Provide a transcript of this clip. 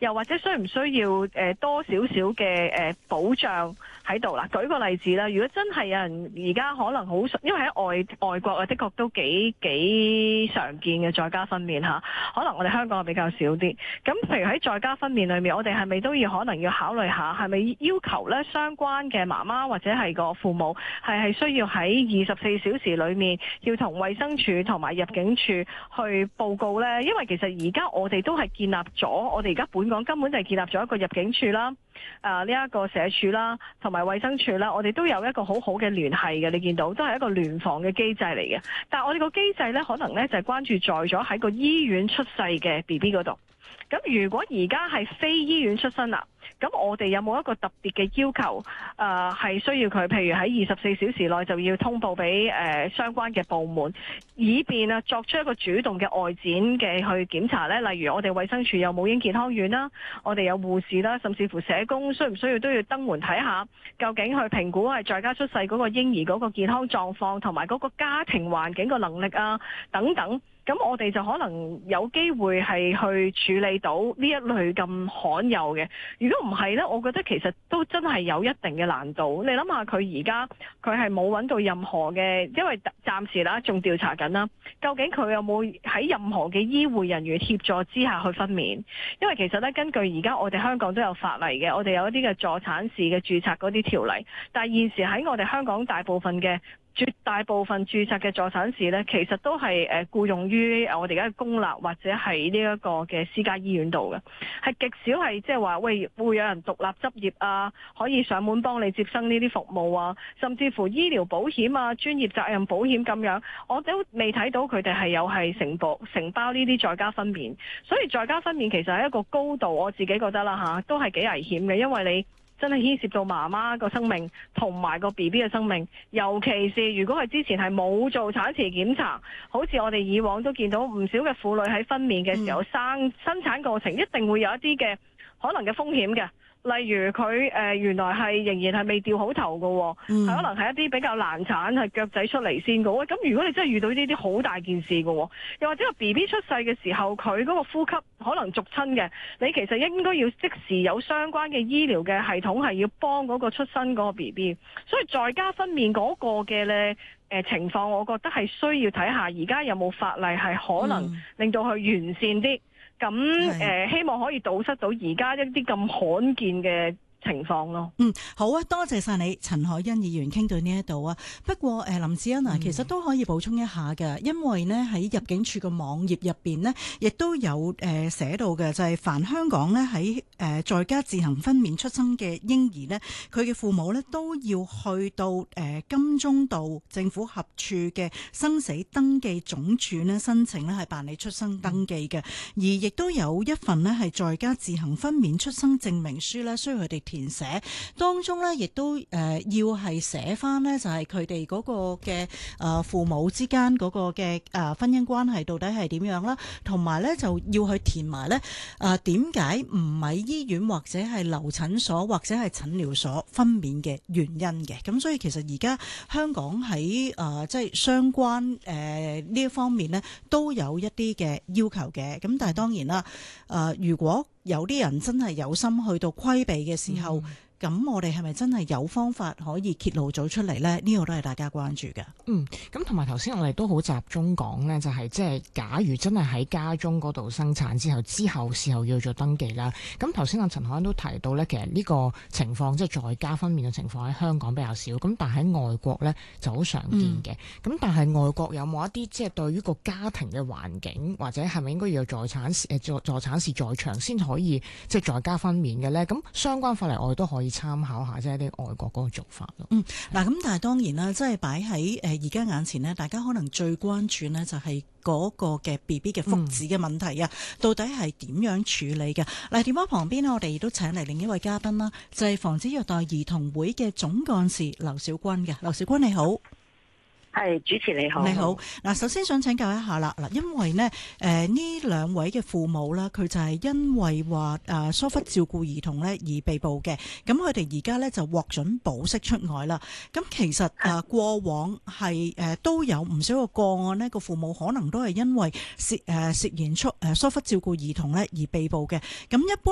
又或者需唔需要多少少嘅保障喺度啦？舉個例子啦，如果真係有人而家可能好，因為喺外國啊，的確都幾常見嘅在家分娩嚇，可能我哋香港比較少啲。咁譬如喺在家分娩裏面，我哋係咪都可能要考慮下，係咪要求咧相關嘅媽媽或者係個父母係需要喺24小時裏面要同衛生署同埋入境處去報告呢？因為其實而家我哋都係建立咗，我哋而家本港根本就係建立咗一個入境處啦，呢一個社署啦，同埋衛生署啦，我哋都有一個好好嘅聯繫嘅，你見到都係一個聯防嘅機制嚟嘅。但係我哋個機制呢，可能呢就係關注在咗喺個醫院出世嘅 BB 嗰度。咁如果而家係非醫院出生啦，咁我哋有冇一個特別嘅要求？係需要佢，譬如喺24小時內就要通報俾相關嘅部門，以便作出一個主動嘅外展嘅去檢查呢。例如我哋衛生署有母嬰健康院啦，我哋有護士啦，甚至乎社工需唔需要都要登門睇下，究竟去評估係在家出世嗰個嬰兒嗰個健康狀況同埋嗰個家庭環境個能力啊等等。咁我哋就可能有機會係去處理到呢一類咁罕有嘅。如果唔係呢，我覺得其實都真係有一定嘅難度。你諗下，佢而家佢係冇揾到任何嘅，因為暫時啦仲調查緊啦，究竟佢有冇喺任何嘅醫護人員協助之下去分娩？因為其實呢，根據而家我哋香港都有法例嘅，我哋有一啲嘅助產士嘅註冊嗰啲條例，但係現時喺我哋香港絕大部分註冊嘅助產士呢，其實都係僱用於我哋而家嘅公立或者係呢一個嘅私家醫院度嘅，係極少係即係話喂會有人獨立執業啊，可以上門幫你接生呢啲服務啊，甚至乎醫療保險啊、專業責任保險咁樣，我都未睇到佢哋係有係承包呢啲在家分娩。所以在家分娩其實係一個高度，我自己覺得啦都係幾危險嘅，因為你真係牽涉到媽媽個生命同埋個 BB 嘅生命，尤其是如果佢之前係冇做產前檢查，好似我哋以往都見到唔少嘅婦女喺分娩嘅時候生產過程一定會有一啲嘅可能嘅風險嘅。例如佢原來係仍然係未掉好頭嘅，可能係一啲比較難產，係腳仔出嚟先嘅。喂，咁如果你真係遇到呢啲好大件事嘅，又或者個 BB 出世嘅時候，佢嗰個呼吸可能續親嘅，你其實應該要即時有相關嘅醫療嘅系統係要幫嗰個出生嗰個 BB。所以在家分娩嗰個嘅咧情況，我覺得係需要睇下而家有冇法例係可能令到佢完善啲。咁希望可以堵塞到而家一啲咁罕見嘅情況咯。 好啊，多謝晒你，陳凱欣議員傾到呢一度啊。不過林志恩啊，其實都可以補充一下嘅，因為呢喺入境處嘅網頁入邊呢，亦都有寫到嘅，就係凡香港呢喺在家自行分娩出生嘅嬰兒呢，佢嘅父母呢都要去到金鐘道政府合署嘅生死登記總署呢申請呢係辦理出生登記嘅，而亦都有一份呢係在家自行分娩出生證明書呢，需要佢哋填寫，當中呢亦都要係寫翻呢，就係佢哋嗰個嘅父母之間嗰個嘅婚姻關係到底係點樣啦，同埋呢就要去填埋呢點解唔喺醫院或者係留診所或者係診療所分娩嘅原因嘅。咁所以其實而家香港喺即係相關呢一方面呢都有一啲嘅要求嘅。咁但係當然啦，如果有啲人真係有心去到規避嘅時候，咁我哋係咪真係有方法可以揭露咗出嚟呢？呢個都係大家關注嘅。 咁同埋頭先我哋都好集中講呢，就係即係假如真係喺家中嗰度生產之後事後要做登記啦。咁頭先阿陳凱欣都提到呢，其實呢個情況即係在家分娩嘅情況喺香港比較少，咁但係喺外國呢就好常見嘅。咁但係外國有冇一啲即係對於個家庭嘅環境，或者係咪應該要有助產士在場先可以即係在家分娩嘅呢？咁相關法例我哋都可以參考下，即係啲外國嗰個做法咯。 嗱咁，但係當然啦，即係擺喺而家眼前呢，大家可能最關注呢就係嗰個嘅 BB 嘅福祉嘅問題啊，到底係點樣處理嘅？嗱，電話旁邊呢，我哋亦都請嚟另一位嘉賓啦，就係防止虐待兒童會嘅總幹事劉小君嘅。劉小君你好。 係，主持你好。 你好。嗱，首先想請教一下啦，嗱，因為呢呢兩位嘅父母啦，佢就係因為話疏忽照顧兒童呢而被捕嘅，咁佢哋而家呢就獲准保釋出外啦。咁其實過往係都有唔少個案呢，個父母可能都係因為涉嫌疏忽照顧兒童呢而被捕嘅。咁一般